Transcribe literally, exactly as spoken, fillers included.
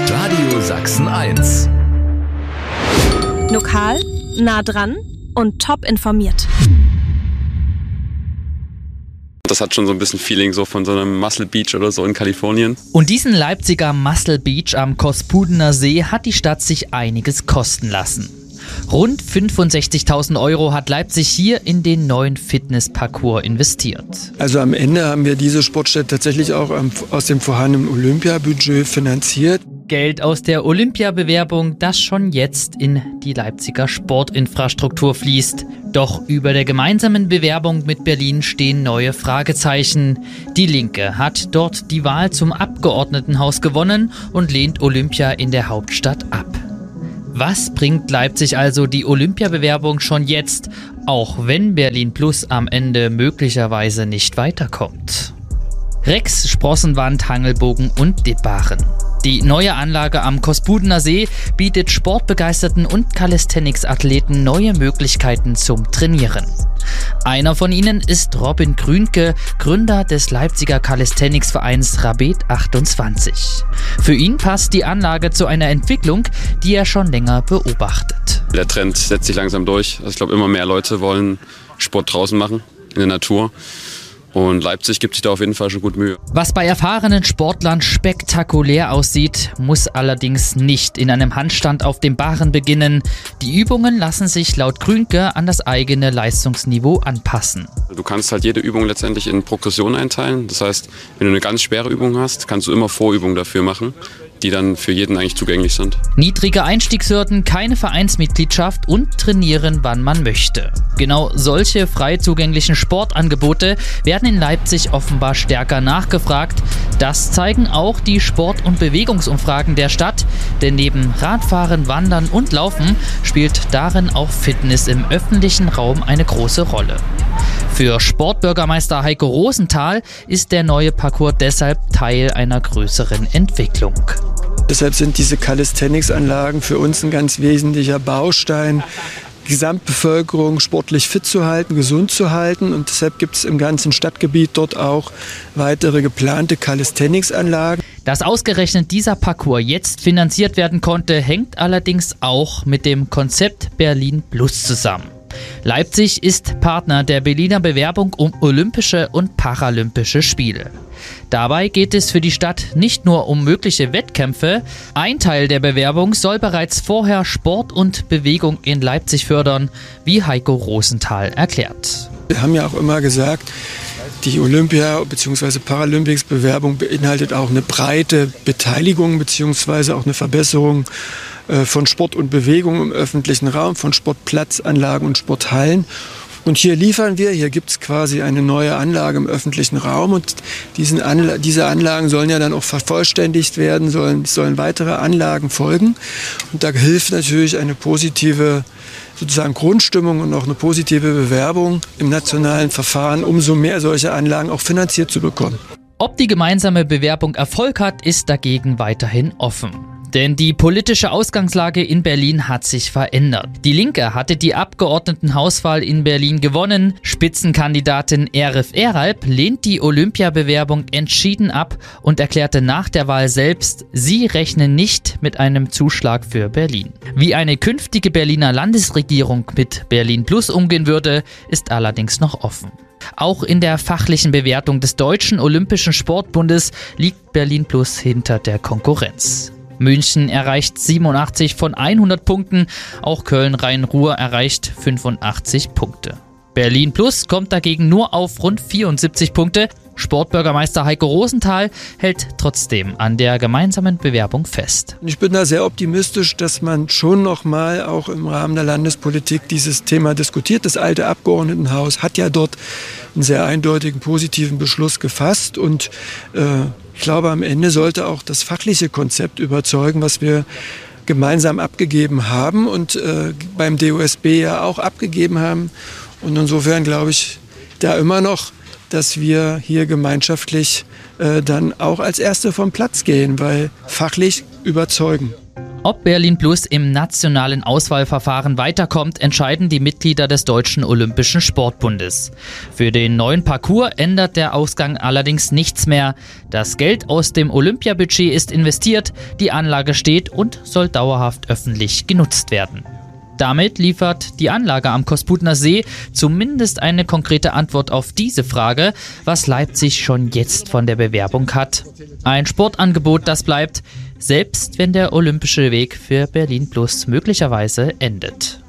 Radio Sachsen eins. Lokal, nah dran und top informiert. Das hat schon so ein bisschen Feeling so von so einem Muscle Beach oder so in Kalifornien. Und diesen Leipziger Muscle Beach am Kospudener See hat die Stadt sich einiges kosten lassen. Rund fünfundsechzigtausend Euro hat Leipzig hier in den neuen Fitnessparcours investiert. Also am Ende haben wir diese Sportstätte tatsächlich auch aus dem vorhandenen Olympiabudget finanziert. Geld aus der Olympiabewerbung, das schon jetzt in die Leipziger Sportinfrastruktur fließt. Doch über der gemeinsamen Bewerbung mit Berlin stehen neue Fragezeichen. Die Linke hat dort die Wahl zum Abgeordnetenhaus gewonnen und lehnt Olympia in der Hauptstadt ab. Was bringt Leipzig also die Olympiabewerbung schon jetzt, auch wenn Berlin Plus am Ende möglicherweise nicht weiterkommt? Rex, Sprossenwand, Hangelbogen und Dipbaren. Die neue Anlage am Kospudener See bietet sportbegeisterten und Calisthenics-Athleten neue Möglichkeiten zum Trainieren. Einer von ihnen ist Robin Krünke, Gründer des Leipziger Calisthenics-Vereins Rabet achtundzwanzig. Für ihn passt die Anlage zu einer Entwicklung, die er schon länger beobachtet. Der Trend setzt sich langsam durch. Also ich glaube, immer mehr Leute wollen Sport draußen machen, in der Natur. Und Leipzig gibt sich da auf jeden Fall schon gut Mühe. Was bei erfahrenen Sportlern spektakulär aussieht, muss allerdings nicht in einem Handstand auf dem Barren beginnen. Die Übungen lassen sich laut Krünke an das eigene Leistungsniveau anpassen. Du kannst halt jede Übung letztendlich in Progression einteilen. Das heißt, wenn du eine ganz schwere Übung hast, kannst du immer Vorübungen dafür machen, die dann für jeden eigentlich zugänglich sind. Niedrige Einstiegshürden, keine Vereinsmitgliedschaft und trainieren, wann man möchte. Genau solche frei zugänglichen Sportangebote werden in Leipzig offenbar stärker nachgefragt. Das zeigen auch die Sport- und Bewegungsumfragen der Stadt. Denn neben Radfahren, Wandern und Laufen spielt darin auch Fitness im öffentlichen Raum eine große Rolle. Für Sportbürgermeister Heiko Rosenthal ist der neue Parcours deshalb Teil einer größeren Entwicklung. Deshalb sind diese Calisthenics-Anlagen für uns ein ganz wesentlicher Baustein, die Gesamtbevölkerung sportlich fit zu halten, gesund zu halten. Und deshalb gibt es im ganzen Stadtgebiet dort auch weitere geplante Calisthenics-Anlagen. Dass ausgerechnet dieser Parcours jetzt finanziert werden konnte, hängt allerdings auch mit dem Konzept Berlin Plus zusammen. Leipzig ist Partner der Berliner Bewerbung um Olympische und Paralympische Spiele. Dabei geht es für die Stadt nicht nur um mögliche Wettkämpfe. Ein Teil der Bewerbung soll bereits vorher Sport und Bewegung in Leipzig fördern, wie Heiko Rosenthal erklärt. Wir haben ja auch immer gesagt, die Olympia- bzw. Paralympics-Bewerbung beinhaltet auch eine breite Beteiligung bzw. auch eine Verbesserung von Sport und Bewegung im öffentlichen Raum, von Sportplatzanlagen und Sporthallen. Und hier liefern wir, hier gibt es quasi eine neue Anlage im öffentlichen Raum und diesen Anla- diese Anlagen sollen ja dann auch vervollständigt werden, sollen, sollen weitere Anlagen folgen. Und da hilft natürlich eine positive sozusagen Grundstimmung und auch eine positive Bewerbung im nationalen Verfahren, umso mehr solche Anlagen auch finanziert zu bekommen. Ob die gemeinsame Bewerbung Erfolg hat, ist dagegen weiterhin offen. Denn die politische Ausgangslage in Berlin hat sich verändert. Die Linke hatte die Abgeordnetenhauswahl in Berlin gewonnen. Spitzenkandidatin Arif Eralp lehnt die Olympiabewerbung entschieden ab und erklärte nach der Wahl selbst, sie rechne nicht mit einem Zuschlag für Berlin. Wie eine künftige Berliner Landesregierung mit Berlin Plus umgehen würde, ist allerdings noch offen. Auch in der fachlichen Bewertung des Deutschen Olympischen Sportbundes liegt Berlin Plus hinter der Konkurrenz. München erreicht siebenundachtzig von hundert Punkten, auch Köln-Rhein-Ruhr erreicht fünfundachtzig Punkte. Berlin Plus kommt dagegen nur auf rund vierundsiebzig Punkte. Sportbürgermeister Heiko Rosenthal hält trotzdem an der gemeinsamen Bewerbung fest. Ich bin da sehr optimistisch, dass man schon noch mal auch im Rahmen der Landespolitik dieses Thema diskutiert. Das alte Abgeordnetenhaus hat ja dort einen sehr eindeutigen positiven Beschluss gefasst und äh, ich glaube, am Ende sollte auch das fachliche Konzept überzeugen, was wir gemeinsam abgegeben haben und äh, beim D O S B ja auch abgegeben haben. Und insofern glaube ich da immer noch, dass wir hier gemeinschaftlich äh, dann auch als Erste vom Platz gehen, weil fachlich überzeugen. Ob Berlin Plus im nationalen Auswahlverfahren weiterkommt, entscheiden die Mitglieder des Deutschen Olympischen Sportbundes. Für den neuen Parcours ändert der Ausgang allerdings nichts mehr. Das Geld aus dem Olympiabudget ist investiert, die Anlage steht und soll dauerhaft öffentlich genutzt werden. Damit liefert die Anlage am Kosputner See zumindest eine konkrete Antwort auf diese Frage, was Leipzig schon jetzt von der Bewerbung hat. Ein Sportangebot, das bleibt, selbst wenn der olympische Weg für Berlin Plus möglicherweise endet.